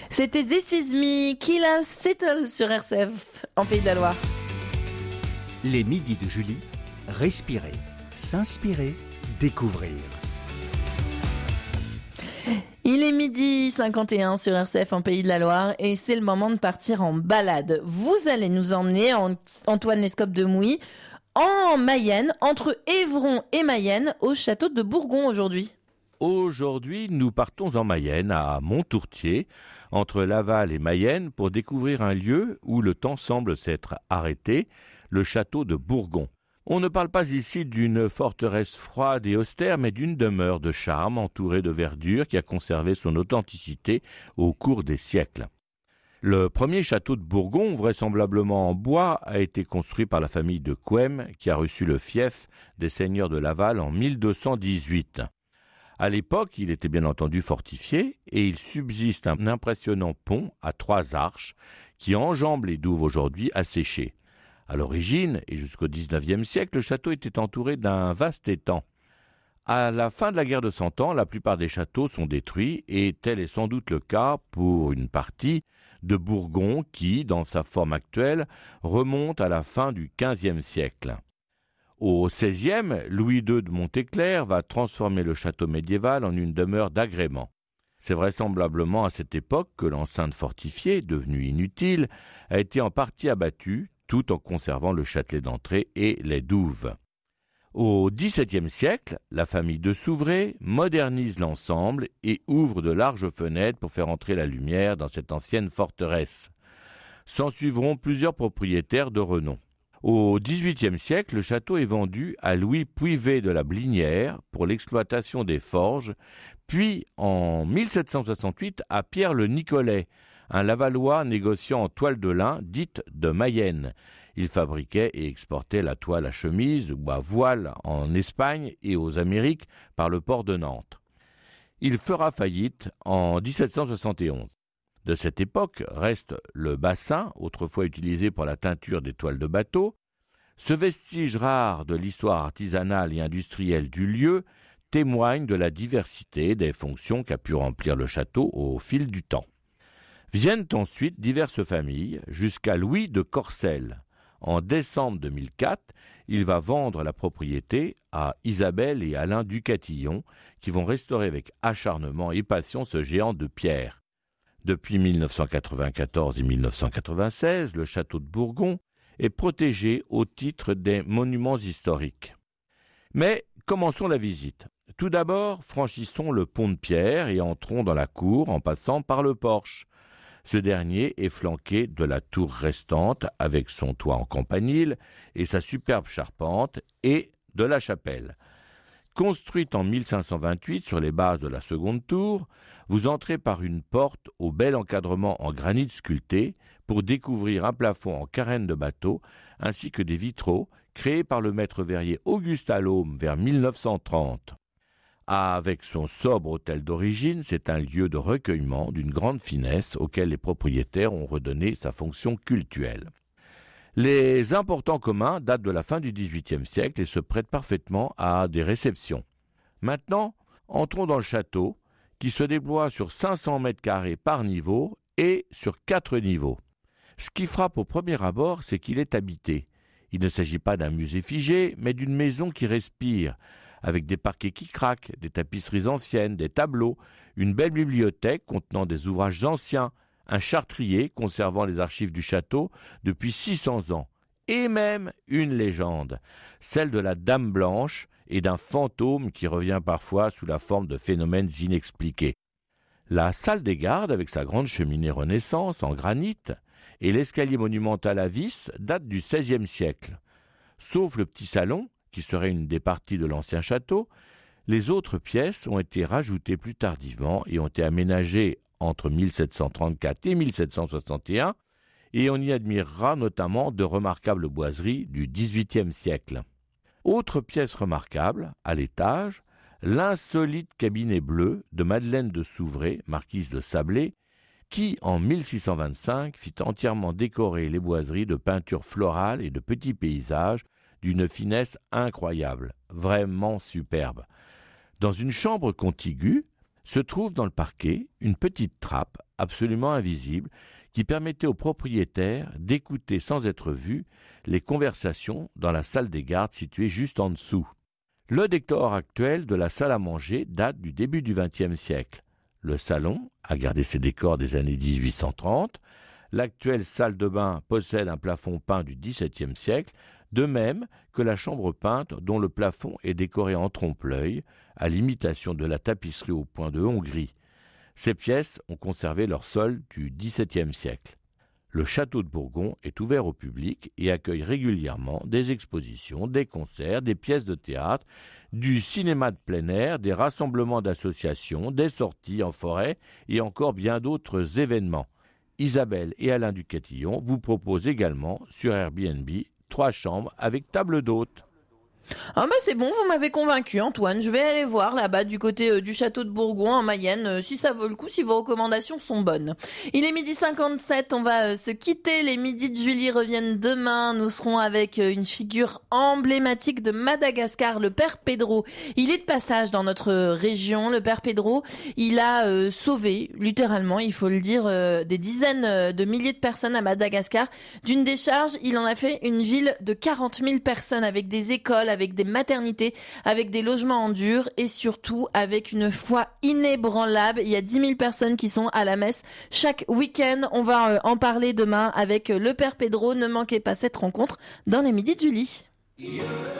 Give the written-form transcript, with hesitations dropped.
C'était This Is Me, Killa Settle sur RCF, en Pays de la Loire. Les midis de Julie, respirer, s'inspirer, découvrir. Il est 12h51 sur RCF en Pays de la Loire et c'est le moment de partir en balade. Vous allez nous emmener, Antoine Lescope de Mouy, en Mayenne, entre Évron et Mayenne, au château de Bourgon aujourd'hui. Aujourd'hui, nous partons en Mayenne, à Montourtier, entre Laval et Mayenne, pour découvrir un lieu où le temps semble s'être arrêté, le château de Bourgon. On ne parle pas ici d'une forteresse froide et austère, mais d'une demeure de charme entourée de verdure qui a conservé son authenticité au cours des siècles. Le premier château de Bourgon, vraisemblablement en bois, a été construit par la famille de Couëme, qui a reçu le fief des seigneurs de Laval en 1218. À l'époque, il était bien entendu fortifié et il subsiste un impressionnant pont à 3 arches qui enjambe les douves aujourd'hui asséchées. À l'origine, et jusqu'au XIXe siècle, le château était entouré d'un vaste étang. À la fin de la guerre de Cent Ans, la plupart des châteaux sont détruits et tel est sans doute le cas pour une partie de Bourgon qui, dans sa forme actuelle, remonte à la fin du XVe siècle. Au XVIe, Louis II de Montéclair va transformer le château médiéval en une demeure d'agrément. C'est vraisemblablement à cette époque que l'enceinte fortifiée, devenue inutile, a été en partie abattue, tout en conservant le châtelet d'entrée et les douves. Au XVIIe siècle, la famille de Souvray modernise l'ensemble et ouvre de larges fenêtres pour faire entrer la lumière dans cette ancienne forteresse. S'en suivront plusieurs propriétaires de renom. Au XVIIIe siècle, le château est vendu à Louis Puivet de la Blinière pour l'exploitation des forges, puis en 1768 à Pierre le Nicolet, un Lavallois négociant en toile de lin dite de Mayenne. Il fabriquait et exportait la toile à chemise ou à voile en Espagne et aux Amériques par le port de Nantes. Il fera faillite en 1771. De cette époque reste le bassin, autrefois utilisé pour la teinture des toiles de bateau. Ce vestige rare de l'histoire artisanale et industrielle du lieu témoigne de la diversité des fonctions qu'a pu remplir le château au fil du temps. Viennent ensuite diverses familles, jusqu'à Louis de Corcelles. En décembre 2004, il va vendre la propriété à Isabelle et Alain Ducatillon, qui vont restaurer avec acharnement et passion ce géant de pierre. Depuis 1994 et 1996, le château de Bourgon est protégé au titre des monuments historiques. Mais commençons la visite. Tout d'abord, franchissons le pont de pierre et entrons dans la cour en passant par le porche. Ce dernier est flanqué de la tour restante avec son toit en campanile et sa superbe charpente et de la chapelle. Construite en 1528 sur les bases de la seconde tour, vous entrez par une porte au bel encadrement en granit sculpté pour découvrir un plafond en carène de bateau ainsi que des vitraux créés par le maître verrier Auguste Allôme vers 1930. Avec son sobre hôtel d'origine, c'est un lieu de recueillement d'une grande finesse auquel les propriétaires ont redonné sa fonction cultuelle. Les importants communs datent de la fin du XVIIIe siècle et se prêtent parfaitement à des réceptions. Maintenant, entrons dans le château qui se déploie sur 500 mètres carrés par niveau et sur 4 niveaux. Ce qui frappe au premier abord, c'est qu'il est habité. Il ne s'agit pas d'un musée figé, mais d'une maison qui respire, avec des parquets qui craquent, des tapisseries anciennes, des tableaux, une belle bibliothèque contenant des ouvrages anciens, un chartrier conservant les archives du château depuis 600 ans, et même une légende, celle de la Dame Blanche et d'un fantôme qui revient parfois sous la forme de phénomènes inexpliqués. La salle des gardes, avec sa grande cheminée Renaissance en granit, et l'escalier monumental à vis datent du XVIe siècle. Sauf le petit salon, qui serait une des parties de l'ancien château, les autres pièces ont été rajoutées plus tardivement et ont été aménagées entre 1734 et 1761, et on y admirera notamment de remarquables boiseries du XVIIIe siècle. Autre pièce remarquable, à l'étage, l'insolite cabinet bleu de Madeleine de Souvray, marquise de Sablé, qui, en 1625, fit entièrement décorer les boiseries de peintures florales et de petits paysages d'une finesse incroyable, vraiment superbe. Dans une chambre contiguë, se trouve dans le parquet une petite trappe absolument invisible, qui permettait aux propriétaires d'écouter sans être vus les conversations dans la salle des gardes située juste en dessous. Le décor actuel de la salle à manger date du début du XXe siècle. Le salon a gardé ses décors des années 1830. L'actuelle salle de bain possède un plafond peint du XVIIe siècle, de même que la chambre peinte dont le plafond est décoré en trompe-l'œil, à l'imitation de la tapisserie au point de Hongrie. Ces pièces ont conservé leur sol du XVIIe siècle. Le château de Bourgon est ouvert au public et accueille régulièrement des expositions, des concerts, des pièces de théâtre, du cinéma de plein air, des rassemblements d'associations, des sorties en forêt et encore bien d'autres événements. Isabelle et Alain Ducatillon vous proposent également sur Airbnb 3 chambres avec table d'hôte. Ah bah c'est bon, vous m'avez convaincu Antoine, je vais aller voir là-bas du côté du château de Bourgon en Mayenne si ça vaut le coup, si vos recommandations sont bonnes. Il est 12h57, on va se quitter, les midis de Julie reviennent demain, nous serons avec une figure emblématique de Madagascar, le père Pedro. Il est de passage dans notre région, le père Pedro, il a sauvé, littéralement il faut le dire, des dizaines de milliers de personnes à Madagascar. D'une décharge, il en a fait une ville de 40 000 personnes avec des écoles, avec des maternités, avec des logements en dur et surtout avec une foi inébranlable. Il y a 10 000 personnes qui sont à la messe chaque week-end. On va en parler demain avec le père Pedro. Ne manquez pas cette rencontre dans les midis de Julie.